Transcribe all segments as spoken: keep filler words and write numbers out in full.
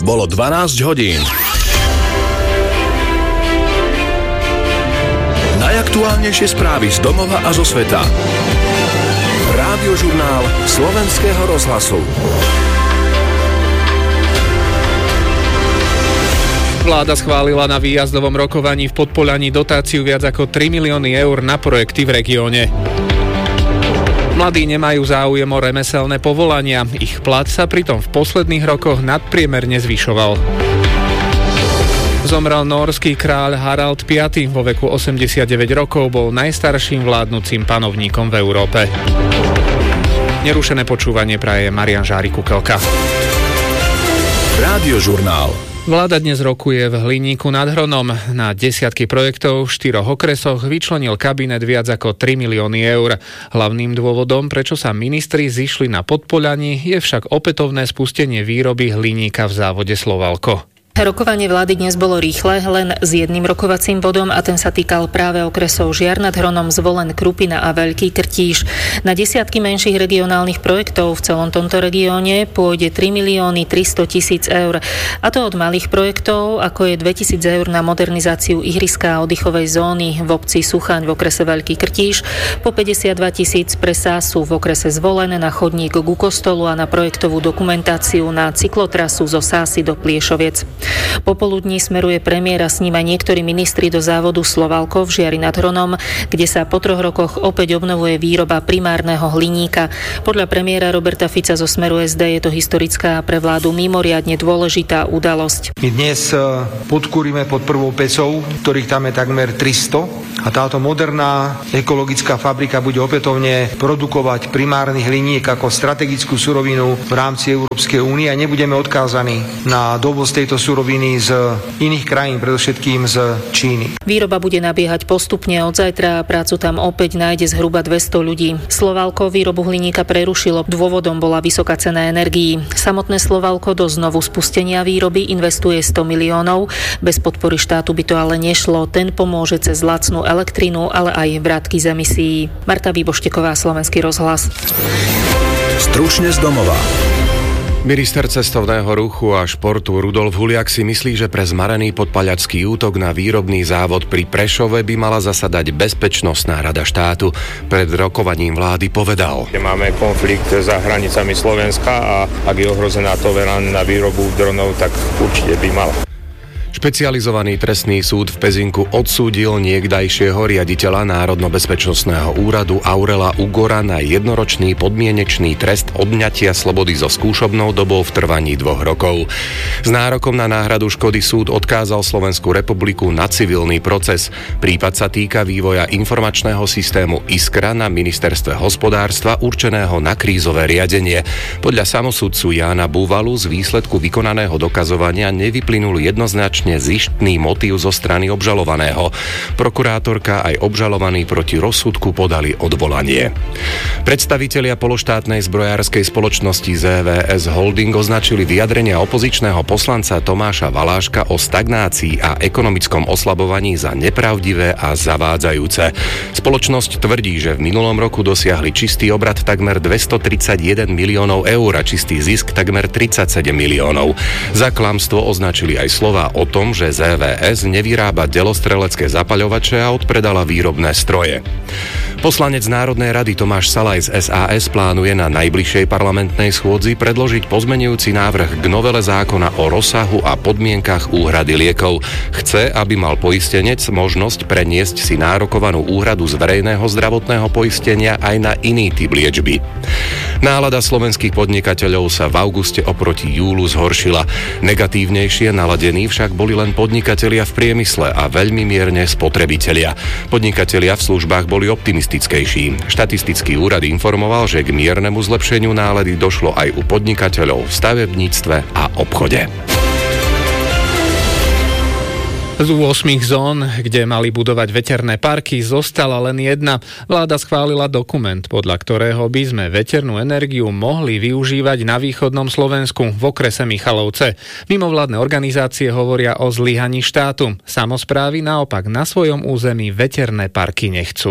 Bolo dvanásť hodín. Najaktuálnejšie správy z domova a zo sveta. Rádiožurnál Slovenského rozhlasu. Vláda schválila na výjazdovom rokovaní v Podpolaní dotáciu viac ako tri milióny eur na projekty v regióne. Mladí nemajú záujem o remeselné povolania. Ich plat sa pritom v posledných rokoch nadpriemerne zvyšoval. Zomrel nórský kráľ Harald piaty. Vo veku osemdesiatdeväť rokov bol najstarším vládnucim panovníkom v Európe. Nerušené počúvanie praje Marián Žárik-Kukelka. Rádiožurnál. Vláda dnes rokuje v Hliníku nad Hronom. Na desiatky projektov v štyroch okresoch vyčlenil kabinet viac ako tri milióny eur. Hlavným dôvodom, prečo sa ministri zišli na Podpolaní, je však opätovné spustenie výroby hliníka v závode Slovalko. Rokovanie vlády dnes bolo rýchle, len s jedným rokovacím bodom a ten sa týkal práve okresov Žiar nad Hronom, Zvolen, Krupina a Veľký Krtíš. Na desiatky menších regionálnych projektov v celom tomto regióne pôjde tri milióny tristotisíc eur. A to od malých projektov, ako je dvetisíc eur na modernizáciu ihriska a oddychovej zóny v obci Suchaň v okrese Veľký Krtíš, po päťdesiatdva tisíc pre Sásu v okrese Zvolen na chodník ku kostolu a na projektovú dokumentáciu na cyklotrasu zo Sásy do Pliešoviec. Popoludní smeruje premiér a s ním aj niektorí ministri do závodu Slovalko v Žiari nad Hronom, kde sa po troch rokoch opäť obnovuje výroba primárneho hliníka. Podľa premiéra Roberta Fica zo Smeru es dé je to historická a pre vládu mimoriadne dôležitá udalosť. My dnes podkúrime pod prvou pecou, ktorých tam je takmer tristo, a táto moderná ekologická fabrika bude opätovne produkovať primárny hliník ako strategickú surovinu v rámci Európskej únie a nebudeme odkázaní na dovoz tejto suroviny z iných krajín, predovšetkým z Číny. Výroba bude nabiehať postupne od zajtra a prácu tam opäť nájde zhruba dvesto ľudí. Slovalko výrobu hliníka prerušilo. Dôvodom bola vysoká cena energií. Samotné Slovalko do znovu spustenia výroby investuje sto miliónov. Bez podpory štátu by to ale nešlo. Ten pomôže cez lacnú elektrinu, ale aj vrátky z emisií. Marta Výbošteková, Slovenský rozhlas. Stručne z domova. Minister cestovného ruchu a športu Rudolf Huliak si myslí, že pre zmarený podpaľacký útok na výrobný závod pri Prešove by mala zasadať Bezpečnostná rada štátu. Pred rokovaním vlády povedal: Máme konflikt za hranicami Slovenska a ak je ohrozená tolerán na výrobu dronov, tak určite by mala. Špecializovaný trestný súd v Pezinku odsúdil niekdajšieho riaditeľa Národno-bezpečnostného úradu Aurela Ugora na jednoročný podmienečný trest odňatia slobody so skúšobnou dobou v trvaní dvoch rokov. S nárokom na náhradu škody súd odkázal Slovenskú republiku na civilný proces. Prípad sa týka vývoja informačného systému Iskra na ministerstve hospodárstva určeného na krízové riadenie. Podľa samosudcu Jána Búvalu z výsledku vykonaného dokazovania nevyplynul jednoznačne zištný motív zo strany obžalovaného. Prokurátorka aj obžalovaní proti rozsudku podali odvolanie. Predstavitelia pološtátnej zbrojárskej spoločnosti zet vé es Holding označili vyjadrenia opozičného poslanca Tomáša Valáška o stagnácii a ekonomickom oslabovaní za nepravdivé a zavádzajúce. Spoločnosť tvrdí, že v minulom roku dosiahli čistý obrat takmer dvestotridsaťjeden miliónov eur a čistý zisk takmer tridsaťsedem miliónov. Za klamstvo označili aj slová o tom, že zet vé es nevyrába delostrelecké zapaľovače a odpredala výrobné stroje. Poslanec Národnej rady Tomáš Salaj z es a es plánuje na najbližšej parlamentnej schôdzi predložiť pozmenujúci návrh k novele zákona o rozsahu a podmienkach úhrady liekov. Chce, aby mal poistenec možnosť preniesť si nárokovanú úhradu z verejného zdravotného poistenia aj na iný typ liečby. Nálada slovenských podnikateľov sa v auguste oproti júlu zhoršila. Negatívnejšie naladení však boli len podnikatelia v priemysle a veľmi mierne spotrebitelia. Podnikatelia v službách boli optimistickejší. Štatistický úrad informoval, že k miernemu zlepšeniu nálady došlo aj u podnikateľov v stavebníctve a obchode. Z ôsmich zón, kde mali budovať veterné parky, zostala len jedna. Vláda schválila dokument, podľa ktorého by sme veternú energiu mohli využívať na východnom Slovensku v okrese Michalovce. Mimovládne organizácie hovoria o zlyhaní štátu. Samosprávy naopak na svojom území veterné parky nechcú.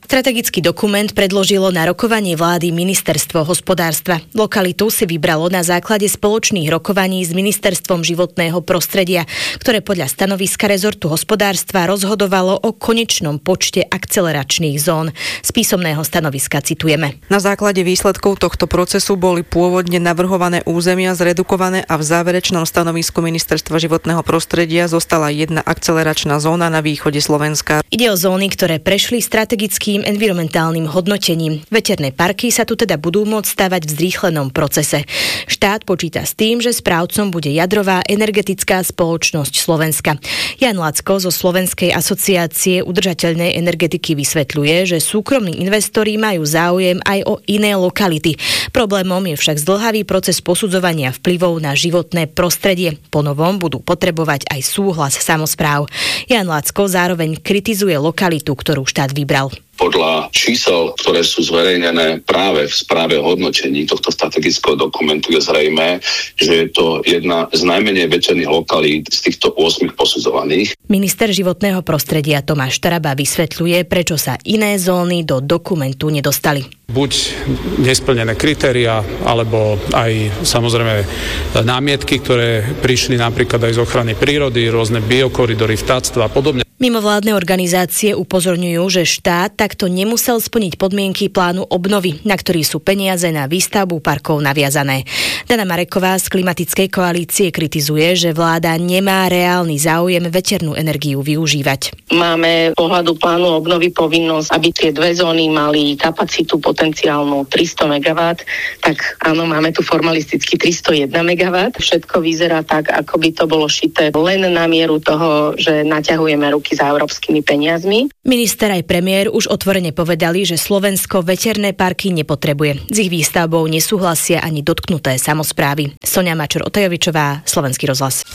Strategický dokument predložilo na rokovanie vlády Ministerstvo hospodárstva. Lokalitu si vybralo na základe spoločných rokovaní s Ministerstvom životného prostredia, ktoré podľa stanoviska rezortu hospodárstva rozhodovalo o konečnom počte akceleračných zón. Z písomného stanoviska citujeme. Na základe výsledkov tohto procesu boli pôvodne navrhované územia zredukované a v záverečnom stanovisku Ministerstva životného prostredia zostala jedna akceleračná zóna na východe Slovenska. Ide o zóny, ktoré prešli strategickým environmentálnym hodnotením. Veterné parky sa tu teda budú môcť stavať v zrýchlenom procese. Štát počíta s tým, že správcom bude jadrová energetická spoločnosť Slovenska. Jan Lacko zo Slovenskej asociácie udržateľnej energetiky vysvetľuje, že súkromní investori majú záujem aj o iné lokality. Problémom je však zdĺhavý proces posudzovania vplyvov na životné prostredie. Po novom budú potrebovať aj súhlas samospráv. Jan Lacko zároveň kritizuje lokalitu, ktorú štát vybral. Podľa čísel, ktoré sú zverejnené práve v správe o hodnotení tohto strategického dokumentu, je zrejmé, že je to jedna z najmenej veterných lokalít z týchto ôsmich posudzovaných. Minister životného prostredia Tomáš Taraba vysvetľuje, prečo sa iné zóny do dokumentu nedostali. Buď nesplnené kritériá, alebo aj samozrejme námietky, ktoré prišli napríklad aj z ochrany prírody, rôzne biokoridory, vtáctva a podobne. Mimovládne organizácie upozorňujú, že štát takto nemusel splniť podmienky plánu obnovy, na ktorý sú peniaze na výstavbu parkov naviazané. Dana Mareková z Klimatickej koalície kritizuje, že vláda nemá reálny záujem veternú energiu využívať. Máme pohľadu plánu obnovy povinnosť, aby tie dve zóny mali kapacitu potenciálnu tristo megawattov, tak áno, máme tu formalisticky tristodjeden megawattov. Všetko vyzerá tak, ako by to bolo šité len na mieru toho, že naťahujeme ruky za európskymi peniazmi. Minister aj premiér už otvorene povedali, že Slovensko veterné parky nepotrebuje. S ich výstavbou nesúhlasia ani dotknuté samosprávy. Soňa Mačor-Otajovičová, Slovenský rozhlas.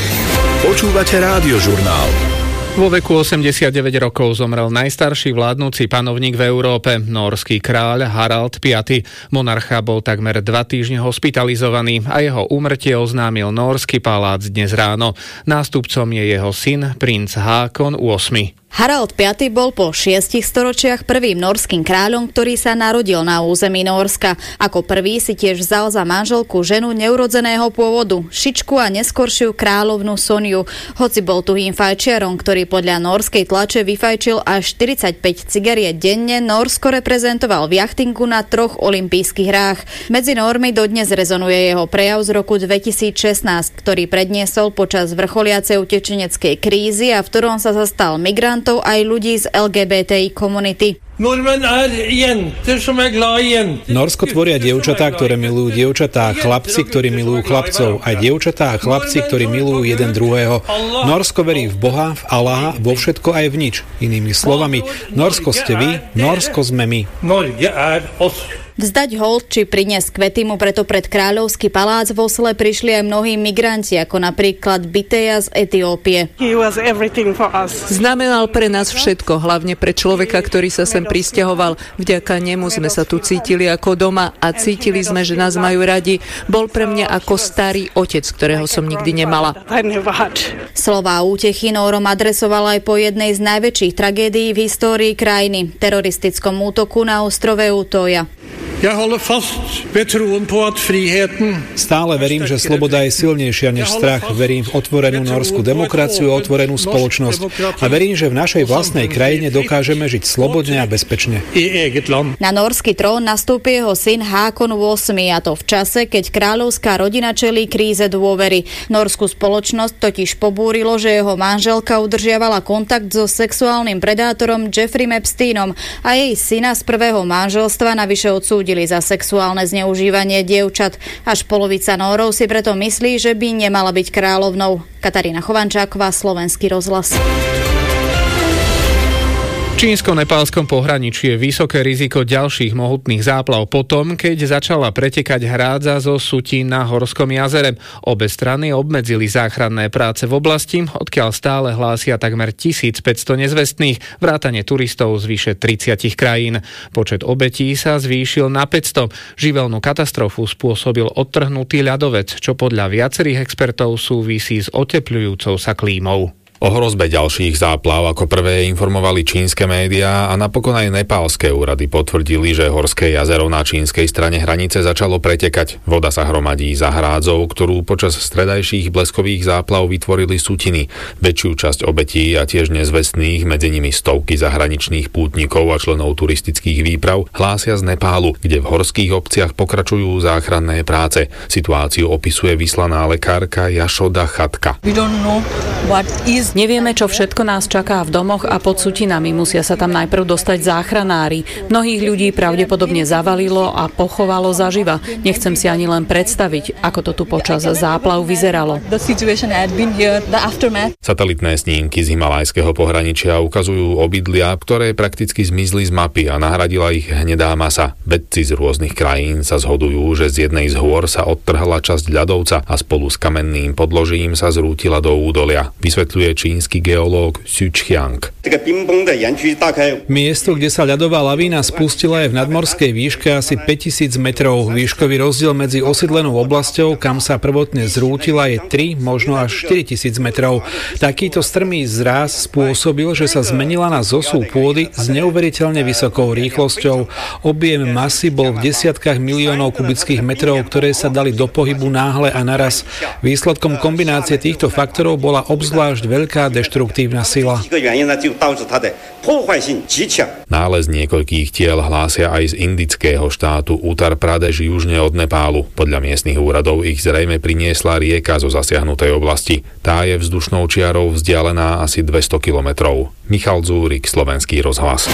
Počúvate Rádiožurnál. Vo veku osemdesiatdeväť rokov zomrel najstarší vládnúci panovník v Európe, nórsky kráľ Harald piaty. Monarcha bol takmer dva týždne hospitalizovaný a jeho úmrtie oznámil nórsky palác dnes ráno. Nástupcom je jeho syn, princ Hákon ôsmy. Harald piaty bol po šiestich storočiach prvým nórskym kráľom, ktorý sa narodil na území Nórska. Ako prvý si tiež vzal za manželku ženu neurodzeného pôvodu, Šičku a neskoršiu kráľovnu Soniu. Hoci bol tuhým fajčiarom, ktorý podľa nórskej tlače vyfajčil až štyridsaťpäť cigariet denne, Nórsko reprezentoval v jachtingu na troch olympijských hrách. Medzi Nórmi dodnes rezonuje jeho prejav z roku dvetisícšestnásť, ktorý predniesol počas vrcholiacej utečeneckej krízy a v ktorom sa zastal migrant aj ľudí z el gé bé té í komunity. Nórsko tvoria dievčatá, ktoré milujú dievčatá, chlapci, ktorí milujú chlapcov, aj dievčatá a chlapci, ktorí milujú jeden druhého. Nórsko verí v Boha, v Allaha, vo všetko aj v nič. Inými slovami, Nórsko ste vy, Nórsko sme my. Vzdať hold či priniesť kvety mu preto pred kráľovský palác v Osle prišli aj mnohí migranti, ako napríklad Biteja z Etiópie. Znamenal pre nás všetko, hlavne pre človeka, ktorý sa sem prisťahoval. Vďaka nemu sme sa tu cítili ako doma a cítili sme, že nás majú radi. Bol pre mňa ako starý otec, ktorého som nikdy nemala. Slová útechy Nórom adresoval aj po jednej z najväčších tragédií v histórii krajiny, teroristickom útoku na ostrove Utoja. Stále verím, že sloboda je silnejšia než strach. Verím v otvorenú nórskú demokraciu a otvorenú spoločnosť. A verím, že v našej vlastnej krajine dokážeme žiť slobodne a bezpečne. Na nórsky trón nastúpi jeho syn Hákon ôsmy, a to v čase, keď kráľovská rodina čelí kríze dôvery. Nórskú spoločnosť totiž pobúrilo, že jeho manželka udržiavala kontakt so sexuálnym predátorom Jeffreyom Epsteinom a jej syna z prvého manželstva navyše odsúdili za sexuálne zneužívanie dievčat. Až polovica Nórov si preto myslí, že by nemala byť kráľovnou. Katarína Chovančáková, Slovenský rozhlas. V čínsko-nepálskom pohraničí je vysoké riziko ďalších mohutných záplav potom, keď začala pretekať hrádza zo Sutín na Horskom jazere. Obe strany obmedzili záchranné práce v oblasti, odkiaľ stále hlásia takmer tisícpäťsto nezvestných, vrátane turistov z vyše tridsať krajín. Počet obetí sa zvýšil na päťsto. Živelnú katastrofu spôsobil odtrhnutý ľadovec, čo podľa viacerých expertov súvisí s otepľujúcou sa klímou. O hrozbe ďalších záplav ako prvé informovali čínske médiá a napokon aj nepálske úrady potvrdili, že horské jazero na čínskej strane hranice začalo pretekať. Voda sa hromadí za hrádzou, ktorú počas stredajších bleskových záplav vytvorili sutiny. Väčšiu časť obetí a tiež nezvestných, medzi nimi stovky zahraničných pútnikov a členov turistických výprav, hlásia z Nepálu, kde v horských obciach pokračujú záchranné práce. Situáciu opisuje vyslaná lekárka Jašoda Chatka. Nevieme, čo všetko nás čaká v domoch a pod sutinami. Musia sa tam najprv dostať záchranári. Mnohých ľudí pravdepodobne zavalilo a pochovalo zaživa. Nechcem si ani len predstaviť, ako to tu počas záplav vyzeralo. Satelitné snímky z himalajského pohraničia ukazujú obydlia, ktoré prakticky zmizli z mapy a nahradila ich hnedá masa. Vedci z rôznych krajín sa zhodujú, že z jednej z hôr sa odtrhla časť ľadovca a spolu s kamenným podložím sa zrútila do údolia. Vysvetľuje čínsky geológ Xu Qiang. Miesto, kde sa ľadová lavína spustila, je v nadmorskej výške asi päťtisíc metrov. Výškový rozdiel medzi osídlenou oblasťou, kam sa prvotne zrútila, je tri, možno až štyritisíc metrov. Takýto strmý zráz spôsobil, že sa zmenila na zosu pôdy s neuveriteľne vysokou rýchlosťou. Objem masy bol v desiatkách miliónov kubických metrov, ktoré sa dali do pohybu náhle a naraz. Výsledkom kombinácie týchto faktorov bola obzvlášť veľká deštruktívna sila. Nález niekoľkých tiel hlásia aj z indického štátu Uttar Pradesh južne od Nepálu. Podľa miestnych úradov ich zrejme priniesla rieka zo zasiahnutej oblasti. Tá je vzdušnou čiarou vzdialená asi dvesto kilometrov. Michal Dzúrik, Slovenský rozhlas.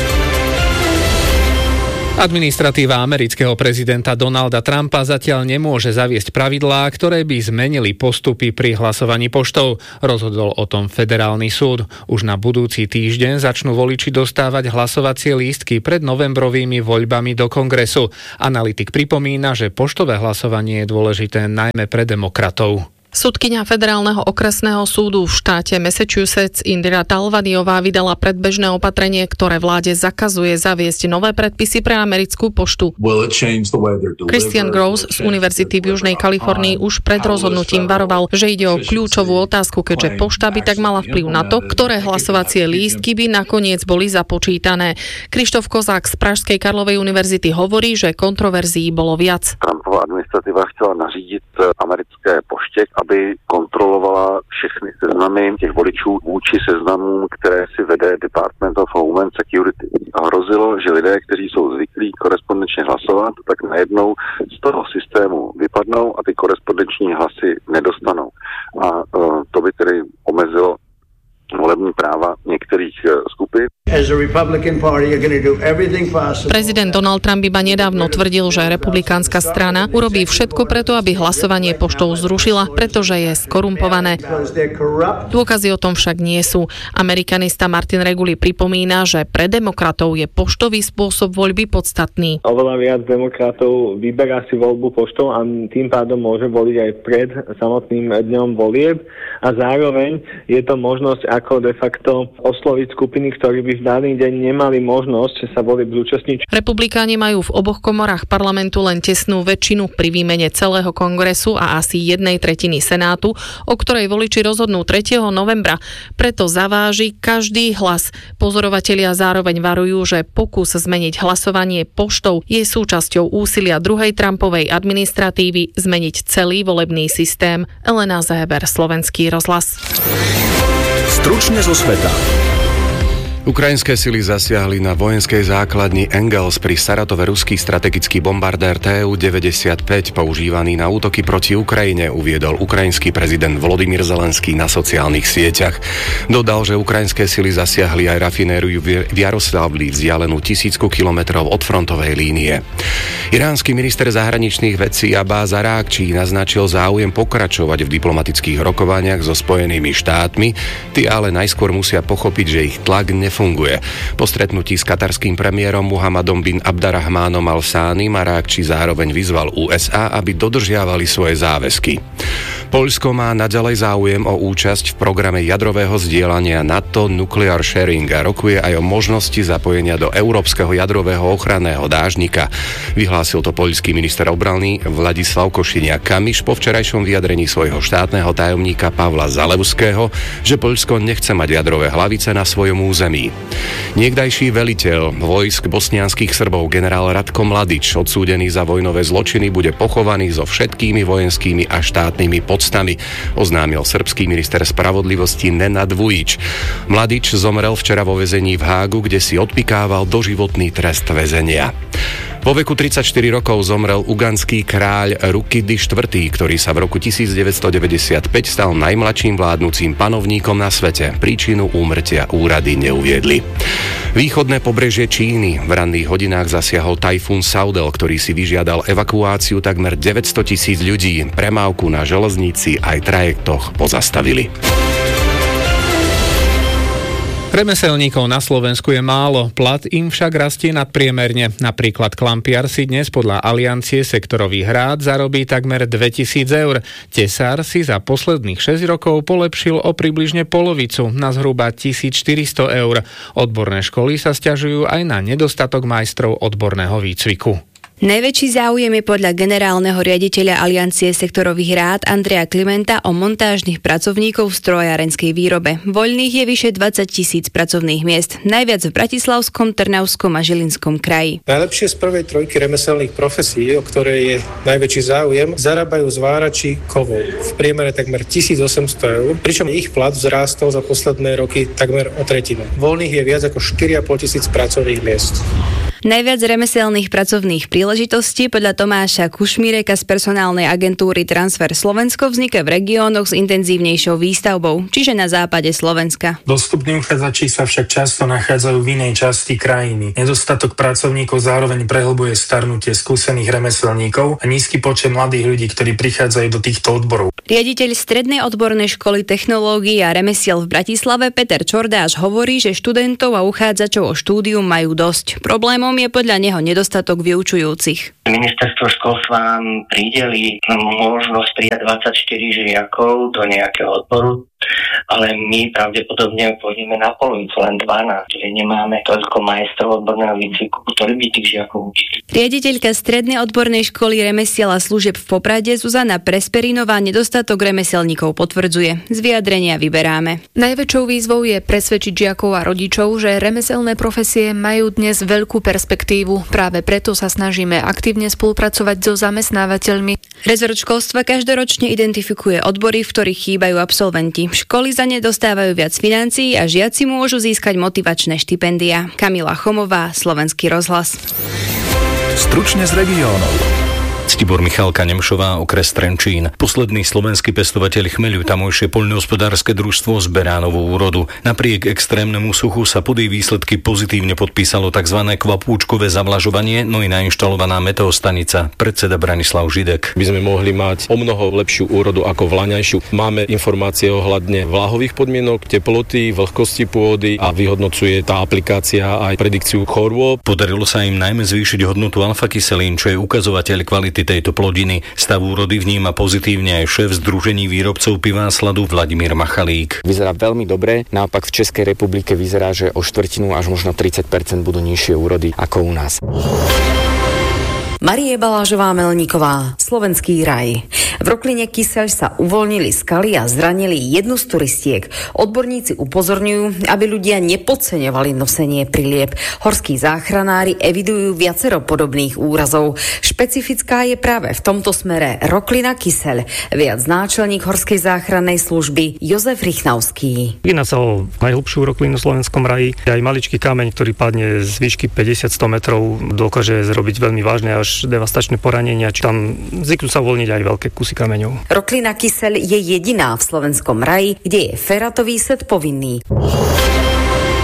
Administratíva amerického prezidenta Donalda Trumpa zatiaľ nemôže zaviesť pravidlá, ktoré by zmenili postupy pri hlasovaní poštou. Rozhodol o tom federálny súd. Už na budúci týždeň začnú voliči dostávať hlasovacie lístky pred novembrovými voľbami do kongresu. Analytik pripomína, že poštové hlasovanie je dôležité najmä pre demokratov. Sudkyňa federálneho okresného súdu v štáte Massachusetts Indira Talvadiová vydala predbežné opatrenie, ktoré vláde zakazuje zaviesť nové predpisy pre americkú poštu. Christian Gross z Univerzity v Južnej Kalifornii už pred rozhodnutím varoval, že ide o kľúčovú otázku, keďže pošta by tak mala vplyv na to, ktoré hlasovacie lístky by nakoniec boli započítané. Krištof Kozák z Pražskej Karlovej univerzity hovorí, že kontroverzií bolo viac. Trumpová administrativa chcela nařídit americké poště, aby kontrolovala všechny seznamy těch voličů vůči seznamům, které si vede Department of Homeland Security. A hrozilo, že lidé, kteří jsou zvyklí korespondenčně hlasovat, tak najednou z toho systému vypadnou a ty korespondenční hlasy nedostanou. A uh, to by tedy omezilo volební práva niektorých skupín. Prezident Donald Trump iba nedávno tvrdil, že republikánska strana urobí všetko preto, aby hlasovanie poštou zrušila, pretože je skorumpované. Dôkazy o tom však nie sú. Amerikanista Martin Reguli pripomína, že pre demokratov je poštový spôsob voľby podstatný. Oveľa viac demokratov vyberá si voľbu poštou a tým pádom môže voliť aj pred samotným dňom volieb a zároveň je to možnosť ako de facto osloviť skupiny, ktorí by v daný deň nemali možnosť sa volieb zúčastniť. Republikáni majú v oboch komorách parlamentu len tesnú väčšinu pri výmene celého kongresu a asi jednej tretiny senátu, o ktorej voliči rozhodnú tretieho novembra. Preto zaváži každý hlas. Pozorovatelia zároveň varujú, že pokus zmeniť hlasovanie poštou je súčasťou úsilia druhej Trumpovej administratívy zmeniť celý volebný systém. Elena Zéber, Slovenský rozhlas. Stručne zo sveta. Ukrajinské sily zasiahli na vojenskej základni Engels pri Saratove ruský strategický bombardér T U deväťdesiatpäť používaný na útoky proti Ukrajine, uviedol ukrajinský prezident Volodymyr Zelenský na sociálnych sieťach. Dodal, že ukrajinské sily zasiahli aj rafinériu v Jaroslavli vzdialenú tisícku kilometrov od frontovej línie. Iránsky minister zahraničných vecí Abbás Arákčí naznačil záujem pokračovať v diplomatických rokovaniach so Spojenými štátmi, tí ale najskôr musia pochopiť, že ich tlak ne funguje. Po stretnutí s katarským premiérom Muhammadom bin Abdarrahmánom Al Sánim Arákčí zároveň vyzval ú es á, aby dodržiavali svoje záväzky. Poľsko má naďalej záujem o účasť v programe jadrového zdieľania NATO Nuclear Sharing a rokuje aj o možnosti zapojenia do Európskeho jadrového ochranného dážnika. Vyhlásil to poľský minister obrany Vladislav Košiniak-Kamyš po včerajšom vyjadrení svojho štátneho tajomníka Pavla Zalewského, že Poľsko nechce mať jadrové hlavice na svojom území. Niekdajší veliteľ vojsk bosnianskych Srbov generál Ratko Mladič, odsúdený za vojnové zločiny, bude pochovaný so všetkými vojenskými a štátnymi podstami, oznámil srbský minister spravodlivosti Nenad Vujić. Mladič zomrel včera vo väzení v Hágu, kde si odpikával doživotný trest väzenia. Vo veku tridsaťštyri rokov zomrel ugandský kráľ Rukidi štvrtý, ktorý sa v roku devätnásťstodeväťdesiatpäť stal najmladším vládnúcim panovníkom na svete. Príčinu úmrtia úrady neuviedli. Východné pobrežie Číny v ranných hodinách zasiahol tajfún Saudel, ktorý si vyžiadal evakuáciu takmer deväťsto tisíc ľudí. Premávku na železnici aj trajektoch pozastavili. Remeselníkov na Slovensku je málo, plat im však rastie nadpriemerne. Napríklad klampiar si dnes podľa Aliancie sektorových rád zarobí takmer dvetisíc eur. Tesár si za posledných šesť rokov polepšil o približne polovicu, na zhruba tisícštyristo eur. Odborné školy sa sťažujú aj na nedostatok majstrov odborného výcviku. Najväčší záujem je podľa generálneho riaditeľa Aliancie sektorových rád Andreja Klimenta o montážnych pracovníkov v strojárenskej výrobe. Voľných je vyše dvadsať tisíc pracovných miest, najviac v Bratislavskom, Trnavskom a Žilinskom kraji. Najlepšie z prvej trojky remeselných profesí, o ktoré je najväčší záujem, zarábajú zvárači kovov. V priemere takmer tisícosemsto eur, pričom ich plat vzrástol za posledné roky takmer o tretinu. Voľných je viac ako štyri a pol tisíc pracovných miest. Najviac remeselných pracovných príležitostí podľa Tomáša Kušmíreka z personálnej agentúry Transfer Slovensko vzniká v regiónoch s intenzívnejšou výstavbou, čiže na západe Slovenska. Dostupní uchádzači sa však často nachádzajú v inej časti krajiny. Nedostatok pracovníkov zároveň prehlbuje starnutie skúsených remeselníkov a nízky počet mladých ľudí, ktorí prichádzajú do týchto odborov. Riaditeľ Strednej odbornej školy technológií a remesiel v Bratislave Peter Čordáš hovorí, že študentov a uchádzačov o štúdium majú dosť. Problémom je podľa neho nedostatok vyučujúcich. Ministerstvo školstva nám prideli možnosť prijať dvadsaťštyri žiakov do nejakého odboru, ale my pravdepodobne pôjdeme na polovicu, len dvanásť, že nemáme toľko majstrov odborného výcviku, ktorí by tých žiakov učili. Riaditeľka Strednej odbornej školy remesiel a služieb v Poprade Zuzana Presperinová nedostatok remeselníkov potvrdzuje. Z vyjadrenia vyberáme. Najväčšou výzvou je presvedčiť žiakov a rodičov, že remeselné profesie majú dnes veľkú perspektívu. Práve preto sa snažíme aktívne spolupracovať so zamestnávateľmi. Rezort školstva každoročne identifikuje odbory, v ktorých chýbajú absolventi. Školy za ne dostávajú viac financií a žiaci môžu získať motivačné štipendia. Kamila Chomová, Slovenský rozhlas. Stručne z regiónov. Tibor Michalka Nemšová, okres Trenčín. Posledný slovenský pestovateľ chmeľu, tamojšie poľnohospodárske družstvo zberá novú úrodu. Napriek extrémnemu suchu sa pod jej výsledky pozitívne podpísalo tzv. Kvapúčkové zavlažovanie, no i nainštalovaná meteostanica. Predseda Branislav Židek. By sme mohli mať o mnoho lepšiu úrodu ako vlaňajšiu. Máme informácie ohľadne vláhových podmienok, teploty, vlhkosti pôdy a vyhodnocuje tá aplikácia aj predikciu chorôb. Podarilo sa im najmä zvýšiť hodnotu alfa-kyselín, čo je ukazovateľ kvality tejto plodiny. Stav úrody vníma pozitívne aj šéf Združení výrobcov piva a sladu Vladimír Machalík. Vyzerá veľmi dobre, naopak v Českej republike vyzerá, že o štvrtinu až možno tridsať percent budú nižšie úrody ako u nás. Marie Balážová-Melníková, Slovenský raj. V Rokline Kyseľ sa uvoľnili skaly a zranili jednu z turistiek. Odborníci upozorňujú, aby ľudia nepodceňovali nosenie prilieb. Horskí záchranári evidujú viacero podobných úrazov. Špecifická je práve v tomto smere Roklina Kyseľ. Viac náčelník Horskej záchrannej služby Jozef Rychnavský. Jedná sa o najhlbšiu roklinu v Slovenskom raji. Aj maličký kameň, ktorý padne z výšky päťdesiat až sto metrov, dokáže zrobiť veľmi vážne až devastačné poranenia, či tam zvyknú sa uvoľniť aj veľké kusy kameňov. Roklina Kyseľ je jediná v Slovenskom raji, kde je feratový set povinný.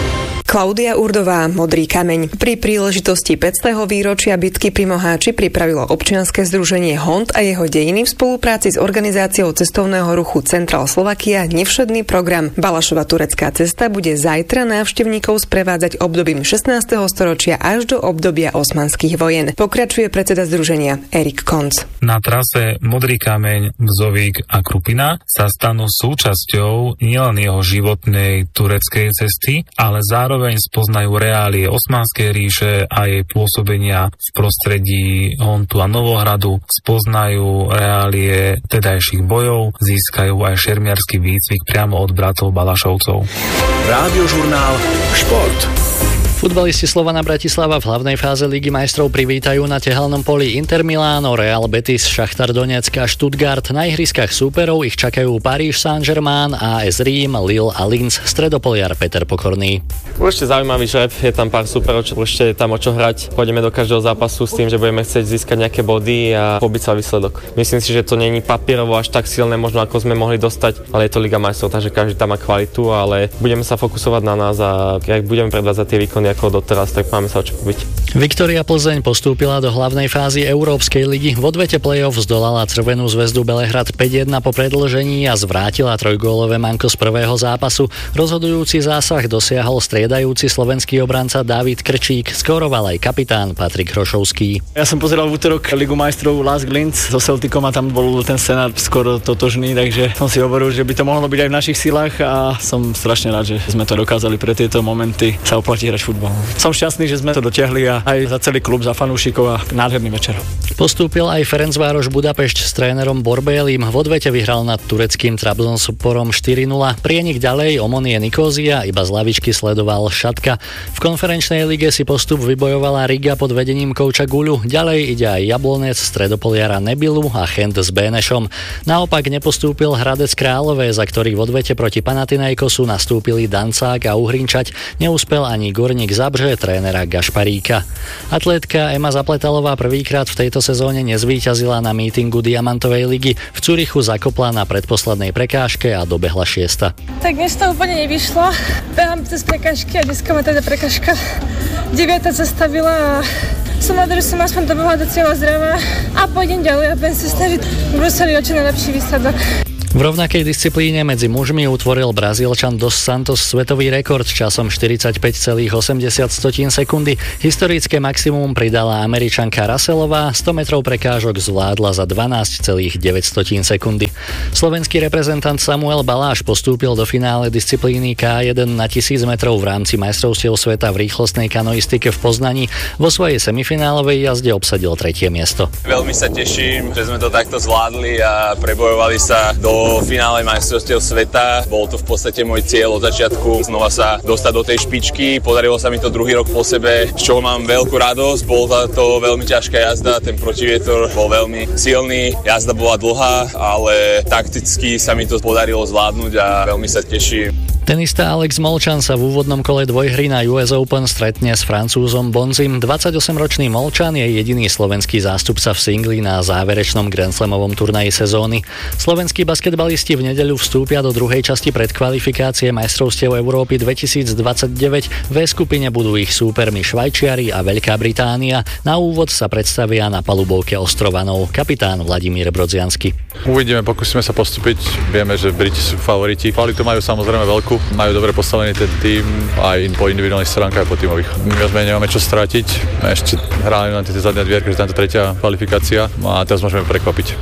Klaudia Urdová, Modrý kameň. Pri príležitosti päťstého výročia bitky pri Moháči pripravilo občianske združenie Hont a jeho dejiny v spolupráci s organizáciou cestovného ruchu Central Slovakia nevšedný program. Balašova turecká cesta bude zajtra návštevníkov sprevádzať obdobím šestnásteho storočia až do obdobia osmanských vojen. Pokračuje predseda združenia Erik Konc. Na trase Modrý kameň, Bzovík a Krupina sa stanú súčasťou nielen jeho životnej tureckej cesty, ale zároveň spoznajú reálie Osmanskej ríše a jej pôsobenia v prostredí Hontu a Novohradu, spoznajú reálie tedajších bojov, získajú aj šermiarsky výcvik priamo od bratov Balašovcov. Rádiožurnál Šport. Futbalisti Slovana Bratislava v hlavnej fáze Ligy majstrov privítajú na tehelnom poli Inter Miláno, Real Betis, Šachtar Donetsk a Stuttgart. Na ihriskách súperov ich čakajú Paríž Saint-Germain, á es Rím, Lille a Linz. Stredopoliar Peter Pokorný. Určite zaujímavý žreb, je tam pár súperov, čo určite je tam o čo hrať. Pôjdeme do každého zápasu s tým, že budeme chcieť získať nejaké body a pobiť sa výsledok. Myslím si, že to není papierovo až tak silné, možno ako sme mohli dostať, ale je to Liga majstrov, takže každý tam má kvalitu, ale budeme sa fokusovať na nás a ak budeme predvádzať tie výkony ako doteraz, tak máme sa o čo pobiť. Viktória Plzeň postúpila do hlavnej fázy Európskej ligy. V odvete play-off zdolala Crvenú zväzdu Belehrad päť jedna po predĺžení a zvrátila trojgólové manko z prvého zápasu. Rozhodujúci zásah dosiahol striedajúci slovenský obranca Dávid Krčík, skóroval aj kapitán Patrik Hrošovský. Ja som pozeral v útorok Ligu majstrov Lask Linz so Celticom a tam bol ten scenár skoro totožný, takže som si hovoril, že by to mohlo byť aj v našich silách a som strašne rád, že sme to dokázali pre tieto momenty sa oplatí hrať futbal. Som šťastný, že sme to dotiahli a aj za celý klub, za fanúšikov a nádherný večer. Postúpil aj Ferencvároš Budapešť s trénerom Borbélim. V odvete vyhral nad tureckým Trabzonsporom štyri nula. Prienik ďalej Omonie Nikózia, iba z lavičky sledoval Šatka. V konferenčnej lige si postup vybojovala Riga pod vedením kouča Guľu. Ďalej ide aj Jablonec, Stredopoliara Nebilu a Chent s Bénešom. Naopak nepostúpil Hradec Králové, za ktorých v odvete proti Panathinaikosu nastúpili Dancák a Uhrinčať. Neúspel ani Górnik Zabrze trénera Gašparíka. Atlétka Ema Zapletalová prvýkrát v tejto sezóne nezvíťazila na mítingu Diamantovej ligy. V Curychu zakopla na predposlednej prekážke a dobehla šiesta. Tak dnes to úplne nevyšlo. Behám cez prekážky a dneska ma teda prekážka deviata zastavila a som rád, že som aspoň dobehla do cieľa zdravá a pôjdem ďalej a budem sa snažiť v Bruseli o čo najlepší výsledok. V rovnakej disciplíne medzi mužmi utvoril Brazílčan Dos Santos svetový rekord časom štyridsaťpäť celá osemdesiat sekundy. Historické maximum pridala Američanka Russellová, sto metrov prekážok zvládla za dvanásť celá deväť sekundy. Slovenský reprezentant Samuel Baláš postúpil do finále disciplíny ká jeden na tisíc metrov v rámci majstrovstiev sveta v rýchlostnej kanoistike v Poznani. Vo svojej semifinálovej jazde obsadil tretie miesto. Veľmi sa teším, že sme to takto zvládli a prebojovali sa do v finále majstrovstiev sveta. Bol to v podstate môj cieľ od začiatku znova sa dostať do tej špičky. Podarilo sa mi to druhý rok po sebe, z čoho mám veľkú radosť. Bola to veľmi ťažká jazda, ten protivietor bol veľmi silný. Jazda bola dlhá, ale takticky sa mi to podarilo zvládnuť a veľmi sa teším. Tenista Alex Molčan sa v úvodnom kole dvojhry na ú es Open stretne s Francúzom Bonzim. dvadsaťosemročný Molčan je jediný slovenský zástupca v singli na záverečnom Grand Slamovom turnaji sezóny. Slovenskí basketbalisti v nedeľu vstúpia do druhej časti predkvalifikácie majstrovstiev Európy dvetisícdvadsaťdeväť. V skupine budú ich súpermi Švajčiari a Veľká Británia. Na úvod sa predstavia na palubovke Ostrovanov kapitán Vladimír Brodziansky. Uvidíme, pokúsime sa postúpiť. Vieme, že Briti sú favoriti. Kvalitu majú samozrejme veľkú. Majú dobre postavený ten tým aj po individuálnych stránkach, aj po tímových. My sme nemáme čo stratiť. Ešte hráme na tie zadné dvierky, že táto tretia kvalifikácia a teraz môžeme prekvapiť.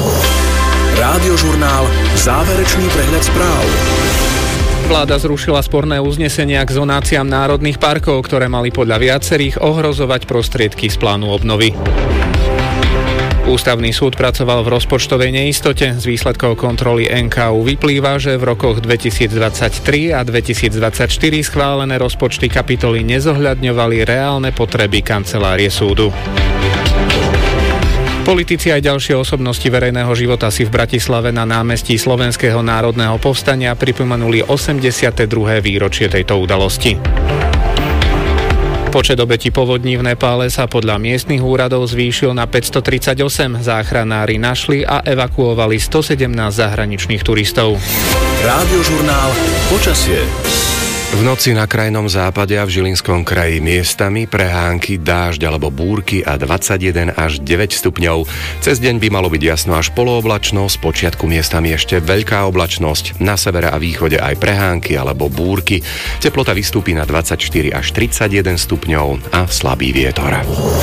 Rádiožurnál Záverečný prehľad správ. Vláda zrušila sporné uznesenia k zonáciám národných parkov, ktoré mali podľa viacerých ohrozovať prostriedky z plánu obnovy. Ústavný súd pracoval v rozpočtovej neistote. Z výsledkov kontroly en ká ú vyplýva, že v rokoch dvetisícdvadsaťtri a dvetisícdvadsaťštyri schválené rozpočty kapitoly nezohľadňovali reálne potreby kancelárie súdu. Politici aj ďalšie osobnosti verejného života si v Bratislave na námestí Slovenského národného povstania pripomenuli osemdesiate druhé výročie tejto udalosti. Počet obetí povodní v Nepále sa podľa miestnych úradov zvýšil na päťstotridsaťosem. Záchranári našli a evakuovali stosedemnásť zahraničných turistov. Rádiožurnál Počasie. V noci na krajnom západe a v Žilinskom kraji miestami prehánky, dážď alebo búrky a dvadsaťjeden až deväť stupňov. Cez deň by malo byť jasno až polooblačno, z počiatku miestami ešte veľká oblačnosť. Na severe a východe aj prehánky alebo búrky. Teplota vystúpi na dvadsaťštyri až tridsaťjeden stupňov a slabý vietor.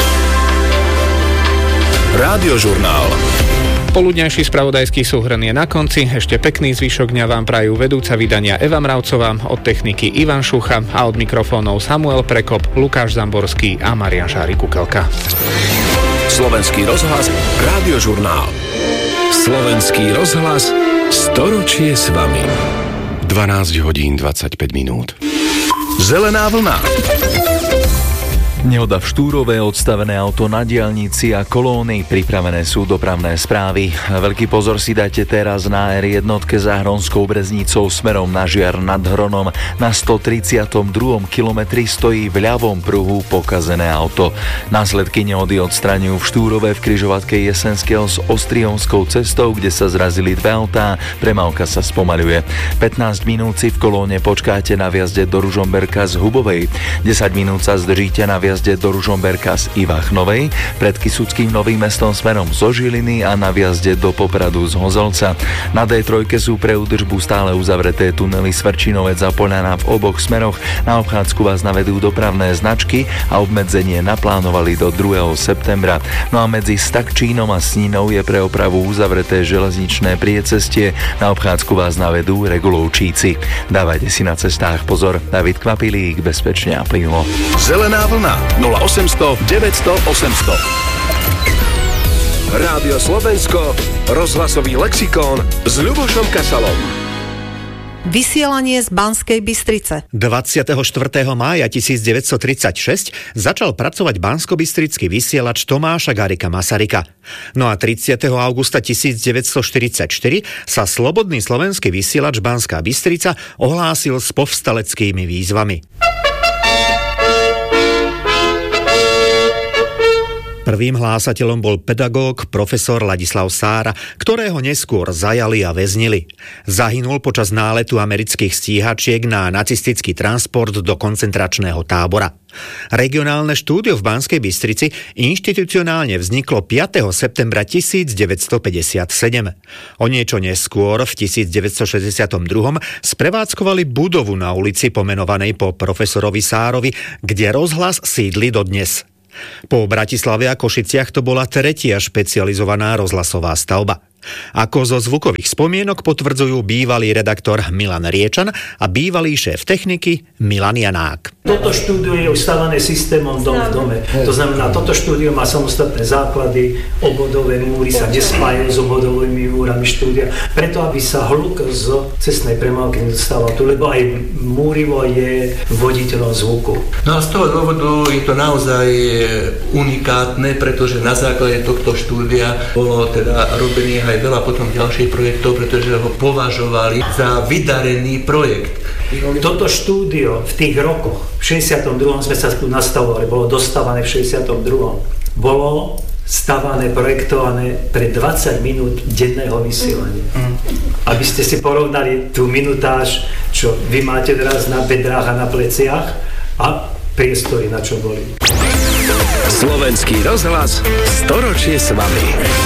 Rádiožurnál. Poludňajší spravodajský súhrn je na konci. Ešte pekný zvyšok dňa vám prajú vedúca vydania Eva Mravcová, od techniky Ivan Šucha a od mikrofónov Samuel Prekop, Lukáš Zamborský a Marián Šárik Kukelka. Slovenský rozhlas, Rádiožurnál. Slovenský rozhlas, storočie s vami. dvanásť hodín dvadsaťpäť minút. Zelená vlna. Nehoda v Štúrove, odstavené auto na diaľnici a kolóny, pripravené sú dopravné správy. Veľký pozor si dajte teraz na er jedna za Hronskou Breznicou smerom na Žiar nad Hronom. Na stotridsiatom druhom kilometri stojí v ľavom pruhu pokazené auto. Následky nehody odstraňujú v Štúrove v križovatke Jesenského s Ostrionskou cestou, kde sa zrazili dve autá. Premávka sa spomaľuje. pätnásť minút si v kolóne počkáte na vjazde do Ružomberka z Hubovej. desať minút sa zdržíte na vjazde do Ružomberka z Ivachnovej, pred Kysuckým Novým Mestom smerom zo Žiliny a na vjazde do Popradu z Hozolca. Na dé tri sú pre údržbu stále uzavreté tunely Svrčinovec a Poľana v oboch smeroch. Na obchádzku vás navedú dopravné značky a obmedzenie naplánovali do druhého septembra. No a medzi Stakčínom a Snínou je pre opravu uzavreté železničné priecestie. Na obchádzku vás navedú Regulovčíci. Dávajte si na cestách pozor. David Kvapilík, bezpečne a plynulo. Zelená vlna nula osemsto deväťsto osemsto. Rádio Slovensko, rozhlasový lexikón s Ľubošom Kasalom. Vysielanie z Banskej Bystrice. dvadsiateho štvrtého mája tisícdeväťstotridsaťšesť začal pracovať banskobystrický vysielač Tomáša Garrigua Masaryka. No a tridsiateho augusta tisícdeväťstoštyridsaťštyri sa slobodný slovenský vysielač Banská Bystrica ohlásil s povstaleckými výzvami. Prvým hlásateľom bol pedagóg profesor Ladislav Sára, ktorého neskôr zajali a väznili. Zahynul počas náletu amerických stíhačiek na nacistický transport do koncentračného tábora. Regionálne štúdio v Banskej Bystrici inštitucionálne vzniklo piateho septembra tisícdeväťstopäťdesiatsedem. O niečo neskôr v tisícdeväťstošesťdesiatdva sprevádzkovali budovu na ulici pomenovanej po profesorovi Sárovi, kde rozhlas sídli dodnes. Po Bratislave a Košiciach to bola tretia špecializovaná rozhlasová stavba. Ako zo zvukových spomienok potvrdzujú bývalý redaktor Milan Riečan a bývalý šéf techniky Milan Janák. Toto štúdio je ustavené systémom dom v dome. To znamená, toto štúdio má samostatné základy, obvodové múry sa nespájajú s obvodovými múrami štúdia, preto aby sa hluk z cestnej premávky nedostával tu, lebo aj múrivo je voditeľom zvuku. No a z toho dôvodu je to naozaj unikátne, pretože na základe tohto štúdia bolo teda robených aj veľa potom ďalších projektov, pretože ho považovali za vydarený projekt. Toto štúdio v tých rokoch, v šesťdesiatom druhom sme sa tu nastavovali, bolo dostávané v šesťdesiatom druhom Bolo stavané, projektované pre dvadsať minút denného vysielania. Mm. Aby ste si porovnali tú minutáž, čo vy máte teraz na bedrách a na pleciach a priestory, na čo boli. Slovenský rozhlas, storočie s vami.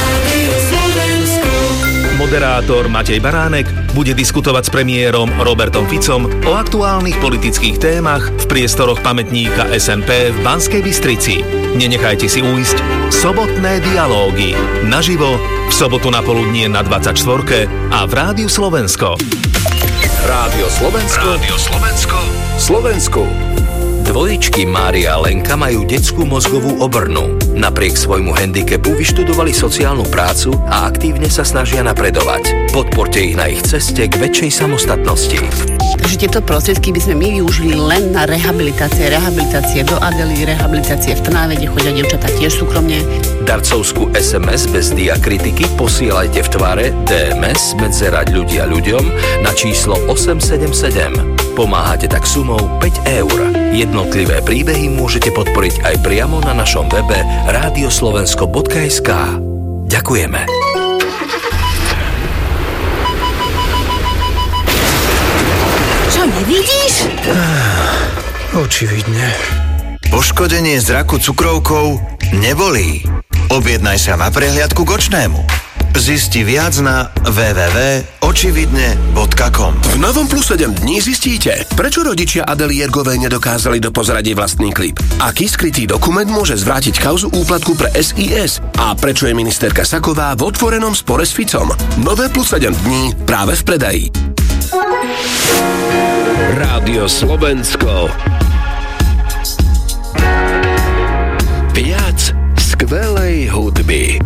Moderátor Matej Baránek bude diskutovať s premiérom Robertom Ficom o aktuálnych politických témach v priestoroch pamätníka es en pé v Banskej Bystrici. Nenechajte si uísť sobotné dialógy naživo v sobotu na poludnie na dvadsaťštvorke a v Rádiu Slovensko. Rádio Slovensko. Rádio Slovensko. Slovensku. Dvojičky Mária a Lenka majú detskú mozgovú obrnu. Napriek svojmu handicapu vyštudovali sociálnu prácu a aktívne sa snažia napredovať. Podporte ich na ich ceste k väčšej samostatnosti. Takže tieto prostriedky by sme my využili len na rehabilitácie, rehabilitácie do Adely, rehabilitácie v Trnave, kde chodia dievčatá tiež súkromne. Darcovskú es em es bez diakritiky posielajte v tvare dé em es medzerať ľudia ľuďom na číslo osem sedem sedem. Pomáhate tak sumou päť eur. Jednotlivé príbehy môžete podporiť aj priamo na našom webe radioslovensko bodka es ká. Ďakujeme. Čo, nevidíš? Očividne. Poškodenie zraku cukrovkou nebolí. Objednaj sa na prehliadku k očnému. Zisti viac na w w w bodka očividne bodka com. V novom Plus sedem dní zistíte, prečo rodičia Adely Jergovej nedokázali dopozradiť vlastný klip, aký skrytý dokument môže zvrátiť kauzu úplatku pre es í es a prečo je ministerka Saková v otvorenom spore s Ficom. Nové Plus sedem dní práve v predaji. Rádio Slovensko. Viac skvelej hudby.